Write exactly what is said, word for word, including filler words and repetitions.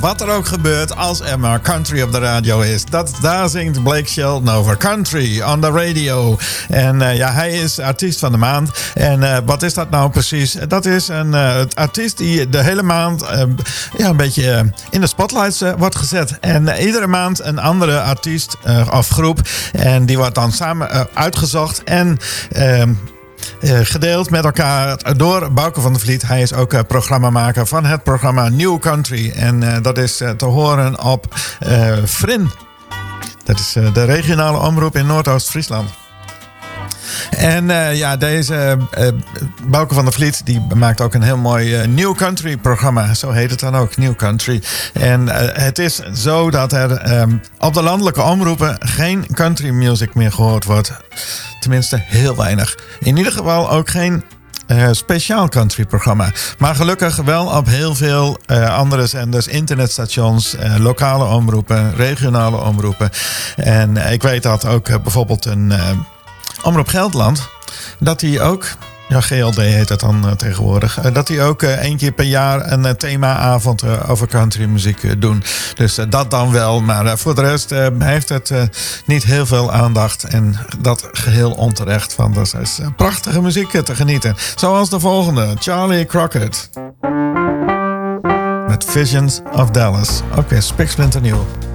Wat er ook gebeurt als er maar country op de radio is. Dat, daar zingt Blake Shelton over. Country on the radio. En uh, ja, hij is artiest van de maand. En uh, wat is dat nou precies? Dat is een uh, artiest die de hele maand uh, ja, een beetje uh, in de spotlights uh, wordt gezet. En uh, iedere maand een andere artiest uh, of groep. En die wordt dan samen uh, uitgezocht. En... Uh, Uh, gedeeld met elkaar door Bouke van der Vliet. Hij is ook uh, programmamaker van het programma New Country. En uh, dat is uh, te horen op uh, Frin. Dat is uh, de regionale omroep in Noordoost-Friesland. En uh, ja, deze uh, Bouke van der Vliet die maakt ook een heel mooi uh, New Country programma. Zo heet het dan ook, New Country. En uh, het is zo dat er um, op de landelijke omroepen geen country music meer gehoord wordt. Tenminste, heel weinig. In ieder geval ook geen uh, speciaal country programma. Maar gelukkig wel op heel veel uh, andere zenders, internetstations, uh, lokale omroepen, regionale omroepen. En uh, ik weet dat ook uh, bijvoorbeeld een uh, Omroep Gelderland, dat die ook... Ja, G L D heet dat dan uh, tegenwoordig. Uh, dat die ook uh, één keer per jaar een uh, themaavond uh, over countrymuziek uh, doen. Dus uh, dat dan wel. Maar uh, voor de rest uh, heeft het uh, niet heel veel aandacht. En dat geheel onterecht. Want er is uh, prachtige muziek uh, te genieten. Zoals de volgende. Charlie Crockett. Met Visions of Dallas. Ook weer spiksplinternieuw.